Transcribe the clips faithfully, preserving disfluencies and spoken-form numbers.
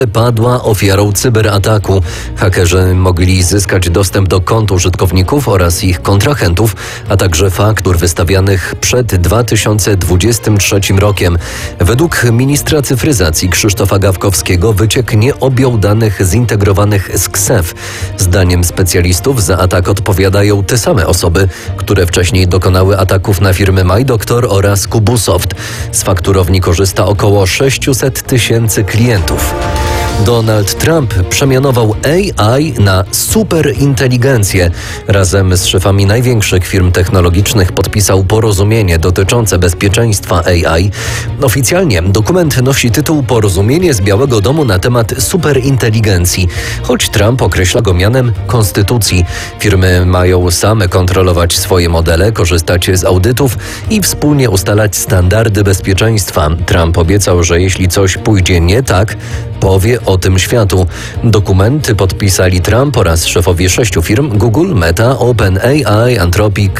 padła ofiarą cyberataku. Hakerzy mogli zyskać dostęp do kont użytkowników oraz ich kontrahentów, a także faktur wystawianych przed dwa tysiące dwudziestym trzecim rokiem. Według ministra cyfryzacji Krzysztofa Gawkowskiego wyciek nie objął danych zintegrowanych z K S E F. Zdaniem specjalistów za atak odpowiadają te same osoby, które wcześniej dokonały ataków na firmy MyDoctor oraz Kubusoft. Z fakturowni korzysta około sześćset tysięcy klientów. Donald Trump przemianował A I na superinteligencję. Razem z szefami największych firm technologicznych podpisał porozumienie dotyczące bezpieczeństwa A I. Oficjalnie dokument nosi tytuł Porozumienie z Białego Domu na temat superinteligencji, choć Trump określa go mianem konstytucji. Firmy mają same kontrolować swoje modele, korzystać z audytów i wspólnie ustalać standardy bezpieczeństwa. Trump obiecał, że jeśli coś pójdzie nie tak, powie o tym światu. Dokumenty podpisali Trump oraz szefowie sześciu firm: Google, Meta, OpenAI, Anthropic,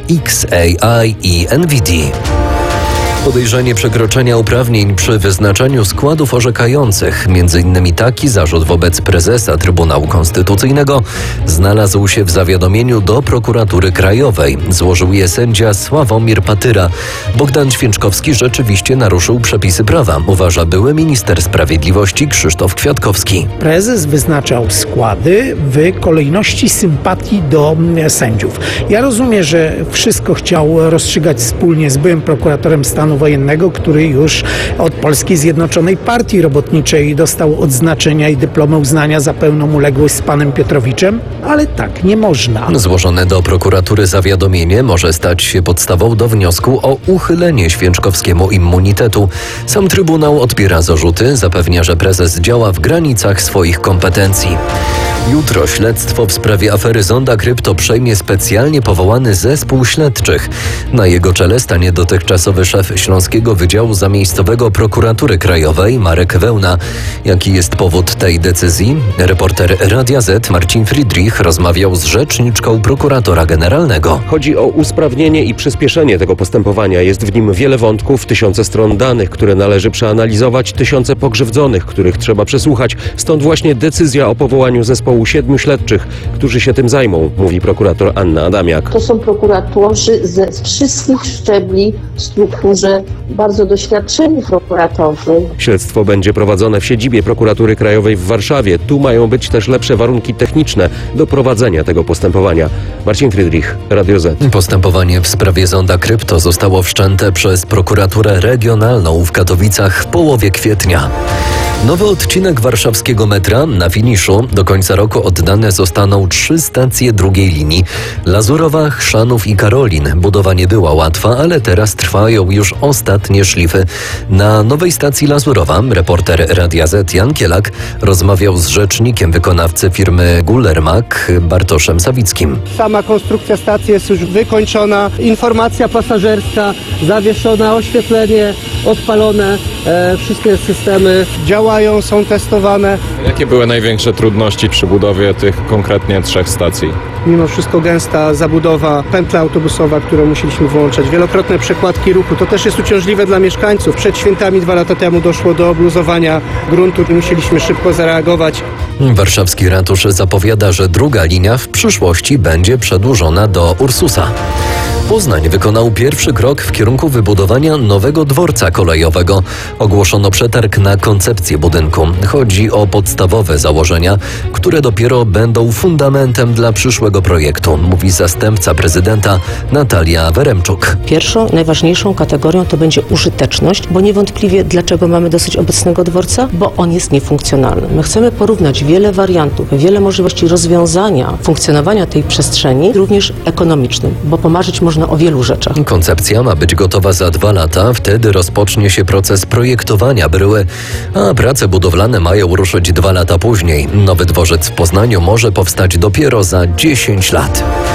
X A I i Nvidia. Podejrzenie przekroczenia uprawnień przy wyznaczaniu składów orzekających, między innymi taki zarzut wobec prezesa Trybunału Konstytucyjnego, znalazł się w zawiadomieniu do Prokuratury Krajowej. Złożył je sędzia Sławomir Patyra. Bogdan Święczkowski rzeczywiście naruszył przepisy prawa, uważa były minister sprawiedliwości Krzysztof Kwiatkowski. Prezes wyznaczał składy w kolejności sympatii do sędziów. Ja rozumiem, że wszystko chciał rozstrzygać wspólnie z byłym prokuratorem stanu wojennego, który już od Polskiej Zjednoczonej Partii Robotniczej dostał odznaczenia i dyplomy uznania za pełną uległość z panem Piotrowiczem, ale tak nie można. Złożone do prokuratury zawiadomienie może stać się podstawą do wniosku o uchylenie Święczkowskiemu immunitetu. Sam Trybunał odpiera zarzuty, zapewnia, że prezes działa w granicach swoich kompetencji. Jutro śledztwo w sprawie afery Zonda Krypto przejmie specjalnie powołany zespół śledczych. Na jego czele stanie dotychczasowy szef Śląskiego Wydziału Zamiejscowego Prokuratury Krajowej Marek Wełna. Jaki jest powód tej decyzji? Reporter Radia Z Marcin Friedrich rozmawiał z rzeczniczką prokuratora generalnego. Chodzi o usprawnienie i przyspieszenie tego postępowania. Jest w nim wiele wątków, tysiące stron danych, które należy przeanalizować, tysiące pokrzywdzonych, których trzeba przesłuchać. Stąd właśnie decyzja o powołaniu zespołu siedmiu śledczych, którzy się tym zajmą, mówi prokurator Anna Adamiak. To są prokuratorzy ze wszystkich szczebli w strukturze, bardzo doświadczeni prokuratorzy. Śledztwo będzie prowadzone w siedzibie Prokuratury Krajowej w Warszawie. Tu mają być też lepsze warunki techniczne do prowadzenia tego postępowania. Marcin Friedrich, Radio Z. Postępowanie w sprawie Zonda Krypto zostało wszczęte przez prokuraturę regionalną w Katowicach w połowie kwietnia. Nowy odcinek warszawskiego metra na finiszu. Do końca roku oddane zostaną trzy stacje drugiej linii: Lazurowa, Chrzanów i Karolin. Budowa nie była łatwa, ale teraz trwają już ostatnie szlify. Na nowej stacji Lazurowa reporter Radia Z Jan Kielak rozmawiał z rzecznikiem wykonawcy firmy Gullermak Bartoszem Sawickim. Sama konstrukcja stacji jest już wykończona, informacja pasażerska zawieszona, oświetlenie odpalone, e, wszystkie systemy działają, są testowane. Jakie były największe trudności przy budowie tych konkretnie trzech stacji? Mimo wszystko gęsta zabudowa, pętla autobusowa, którą musieliśmy włączać, wielokrotne przekładki ruchu. To też jest uciążliwe dla mieszkańców. Przed świętami dwa lata temu doszło do obluzowania gruntu i musieliśmy szybko zareagować. Warszawski ratusz zapowiada, że druga linia w przyszłości będzie przedłużona do Ursusa. Poznań wykonał pierwszy krok w kierunku wybudowania nowego dworca kolejowego. Ogłoszono przetarg na koncepcję budynku. Chodzi o podstawowe założenia, które dopiero będą fundamentem dla przyszłego projektu, mówi zastępca prezydenta Natalia Weremczuk. Pierwszą, najważniejszą kategorią to będzie użyteczność, bo niewątpliwie dlaczego mamy dosyć obecnego dworca? Bo on jest niefunkcjonalny. My chcemy porównać wiele wariantów, wiele możliwości rozwiązania funkcjonowania tej przestrzeni, również ekonomicznym, bo pomarzyć można o wielu rzeczach. Koncepcja ma być gotowa za dwa lata, wtedy rozpocznie się proces projektowania bryły, a prace budowlane mają ruszyć dwa lata później. Nowy dworzec w Poznaniu może powstać dopiero za dziesięć lat.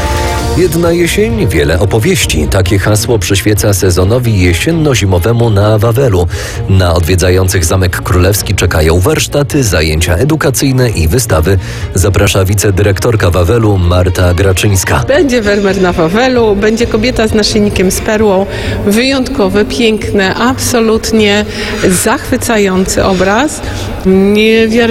Jedna jesień, wiele opowieści. Takie hasło przyświeca sezonowi jesienno-zimowemu na Wawelu. Na odwiedzających Zamek Królewski czekają warsztaty, zajęcia edukacyjne i wystawy. Zaprasza wicedyrektorka Wawelu Marta Graczyńska. Będzie Wermer na Wawelu, będzie kobieta z naszyjnikiem z perłą. Wyjątkowy, piękny, absolutnie zachwycający obraz. Niewiarygodny